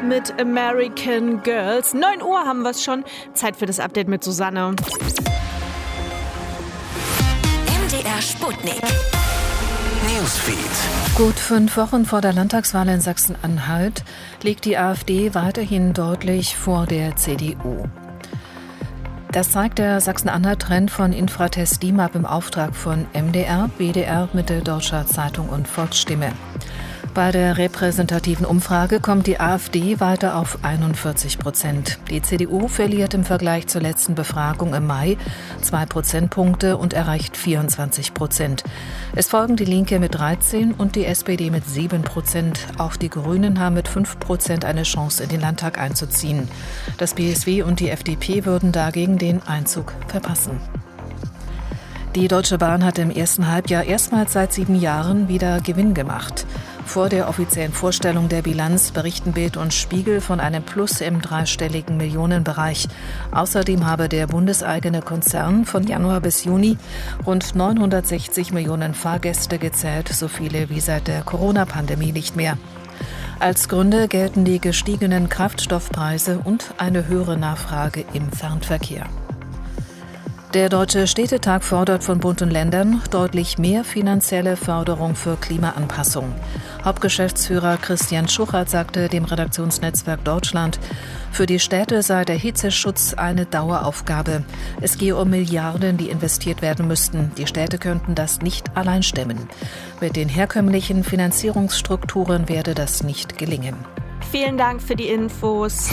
mit American Girls. 9 Uhr haben wir es schon. Zeit für das Update mit Susanne. MDR Sputnik. Newsfeed. Gut 5 Wochen vor der Landtagswahl in Sachsen-Anhalt liegt die AfD weiterhin deutlich vor der CDU. Das zeigt der Sachsen-Anhalt-Trend von Infratest DIMAP im Auftrag von MDR, WDR, Mitteldeutscher Zeitung und Volksstimme. Bei der repräsentativen Umfrage kommt die AfD weiter auf 41%. Die CDU verliert im Vergleich zur letzten Befragung im Mai 2 Prozentpunkte und erreicht 24%. Es folgen die Linke mit 13% und die SPD mit 7%. Auch die Grünen haben mit 5% eine Chance, in den Landtag einzuziehen. Das BSW und die FDP würden dagegen den Einzug verpassen. Die Deutsche Bahn hat im ersten Halbjahr erstmals seit 7 Jahren wieder Gewinn gemacht. Vor der offiziellen Vorstellung der Bilanz berichten Bild und Spiegel von einem Plus im dreistelligen Millionenbereich. Außerdem habe der bundeseigene Konzern von Januar bis Juni rund 960 Millionen Fahrgäste gezählt, so viele wie seit der Corona-Pandemie nicht mehr. Als Gründe gelten die gestiegenen Kraftstoffpreise und eine höhere Nachfrage im Fernverkehr. Der Deutsche Städtetag fordert von Bund und Ländern deutlich mehr finanzielle Förderung für Klimaanpassung. Hauptgeschäftsführer Christian Schuchert sagte dem Redaktionsnetzwerk Deutschland, für die Städte sei der Hitzeschutz eine Daueraufgabe. Es gehe um Milliarden, die investiert werden müssten. Die Städte könnten das nicht allein stemmen. Mit den herkömmlichen Finanzierungsstrukturen werde das nicht gelingen. Vielen Dank für die Infos.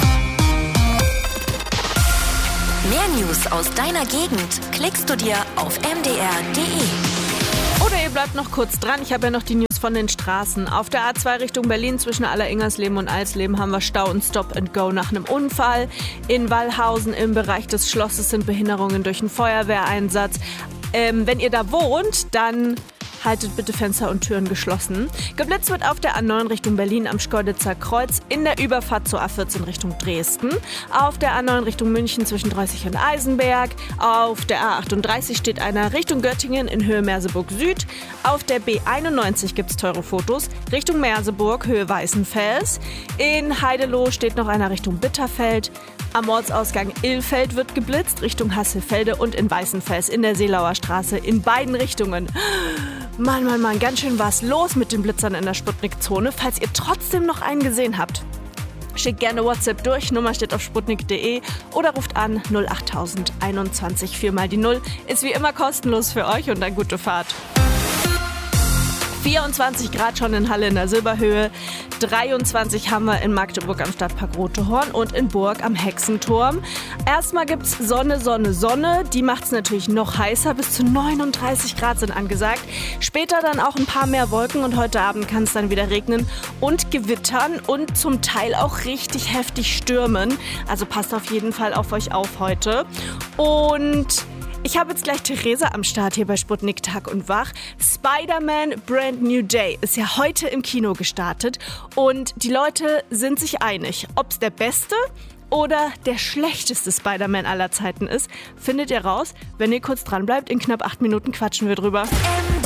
Mehr News aus deiner Gegend klickst du dir auf mdr.de. Oder ihr bleibt noch kurz dran. Ich habe ja noch die News von den Straßen. Auf der A2 Richtung Berlin zwischen Aller-Ingersleben und Alsleben haben wir Stau und Stop and Go nach einem Unfall. In Wallhausen im Bereich des Schlosses sind Behinderungen durch einen Feuerwehreinsatz. Wenn ihr da wohnt, dann haltet bitte Fenster und Türen geschlossen. Geblitzt wird auf der A9 Richtung Berlin am Schkeuditzer Kreuz in der Überfahrt zur A14 Richtung Dresden. Auf der A9 Richtung München zwischen Dreusig und Eisenberg. Auf der A38 steht einer Richtung Göttingen in Höhe Merseburg Süd. Auf der B91 gibt es teure Fotos Richtung Merseburg, Höhe Weißenfels. In Heideloh steht noch einer Richtung Bitterfeld. Am Ortsausgang Ilfeld wird geblitzt Richtung Hasselfelde und in Weißenfels in der Seelauer Straße in beiden Richtungen. Mann, ganz schön was los mit den Blitzern in der Sputnik-Zone. Falls ihr trotzdem noch einen gesehen habt, schickt gerne WhatsApp durch, Nummer steht auf sputnik.de oder ruft an 08000 21 4 mal die 0. Ist wie immer kostenlos für euch und eine gute Fahrt. 24 Grad schon in Halle in der Silberhöhe, 23 haben wir in Magdeburg am Stadtpark Rotehorn und in Burg am Hexenturm. Erstmal gibt's Sonne, die macht's natürlich noch heißer, bis zu 39 Grad sind angesagt. Später dann auch ein paar mehr Wolken und heute Abend kann es dann wieder regnen und gewittern und zum Teil auch richtig heftig stürmen. Also passt auf jeden Fall auf euch auf heute. Und ich habe jetzt gleich Theresa am Start hier bei Sputnik Tag und Wach. Spider-Man Brand New Day ist ja heute im Kino gestartet und die Leute sind sich einig, ob es der beste oder der schlechteste Spider-Man aller Zeiten ist, findet ihr raus, wenn ihr kurz dran bleibt. In knapp 8 Minuten quatschen wir drüber.